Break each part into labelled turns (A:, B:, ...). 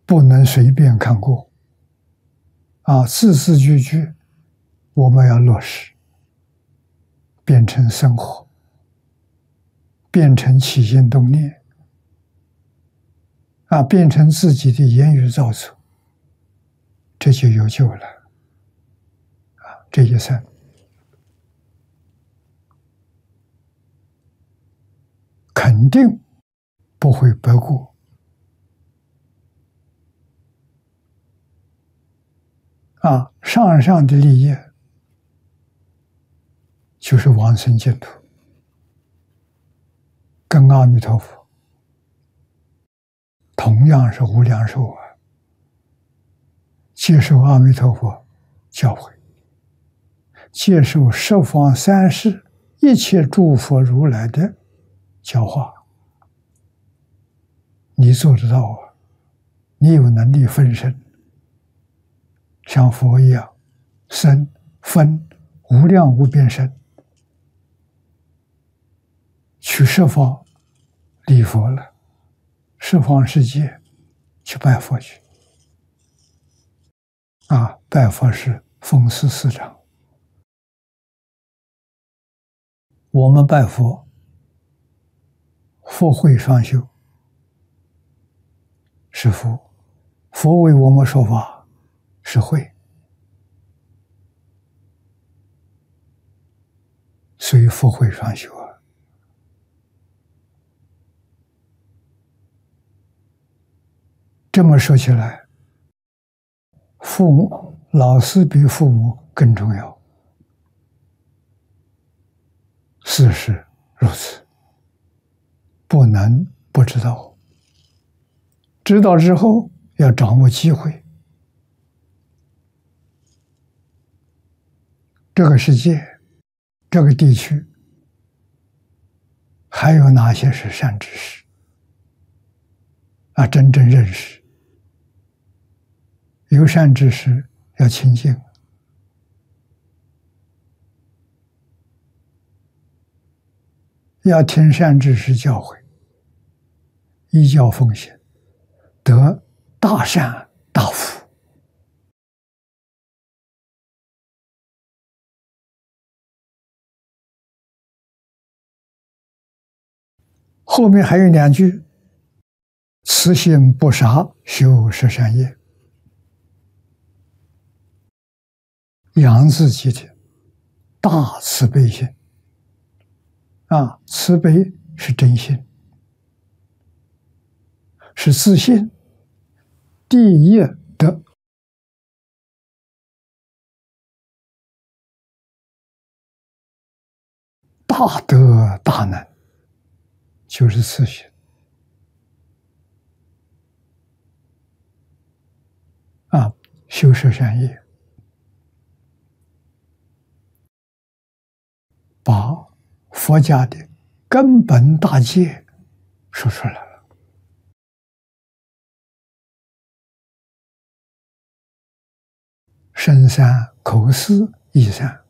A: 不能随便看过字字句句我们要落实，变成生活，变成起心动念变成自己的言语造作，这就有救了这一生肯定不会白过上的利益就是往生净土，跟阿弥陀佛同样是无量寿接受阿弥陀佛教诲，接受十方三世一切诸佛如来的教化，你做得到你有能力分身，像佛一样分无量无边身，去十方礼佛了，十方世界去拜佛去拜佛是奉事师长。我们拜佛，佛慧双修是佛，佛为我们说法是慧，所以佛慧双修这么说起来，父母老师比父母更重要，事实如此，不能不知道，知道之后要掌握机会。这个世界，这个地区还有哪些是善知识真正认识，有善知识要亲近，要听善知识教诲，依教奉行，得大善大福。后面还有两句：慈心不杀，修十善业。养自己的大慈悲心慈悲是真心，是自信，第一德。大德大能就是慈心修十善业，把佛家的根本大戒说出来了。身三、口四、意三。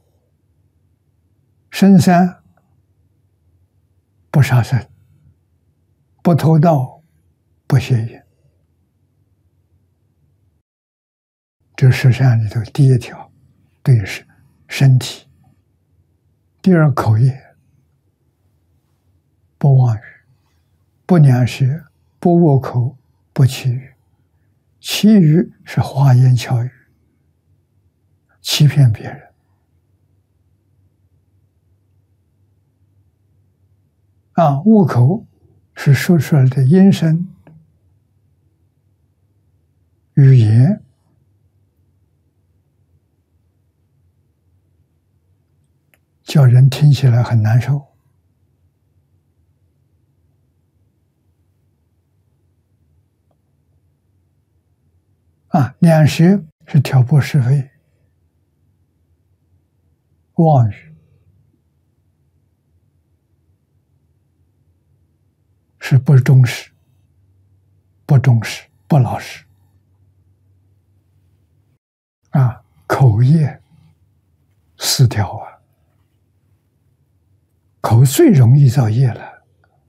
A: 身三，不杀生，不偷盗，不邪淫。这十善里头第一条对是身体，第二口业，不妄语，不两舌，不恶口，不绮语。绮语是花言巧语，欺骗别人恶口是说出来的音声语言叫人听起来很难受两舌是挑拨是非，妄语是不忠实、不忠实、不老实口业4条口最容易造业了。